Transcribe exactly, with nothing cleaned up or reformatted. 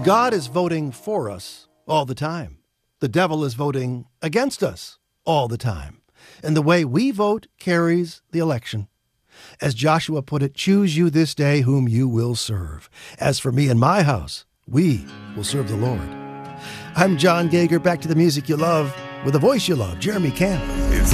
God is voting for us all the time. The devil is voting against us all the time. And the way we vote carries the election. As Joshua put it, choose you this day whom you will serve. As for me and my house, we will serve the Lord. I'm John Gager, back to the music you love, with a voice you love, Jeremy Camp.